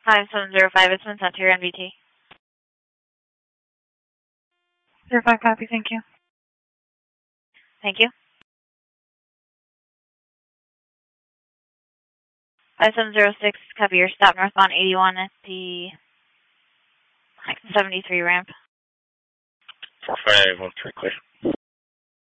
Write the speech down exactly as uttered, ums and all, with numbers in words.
five seven zero five, it's been sent to your N V T. zero five copy, thank you. Thank you. five seven zero six, copy your stop northbound eighty-one at the seventy-three ramp. four five one three, clear.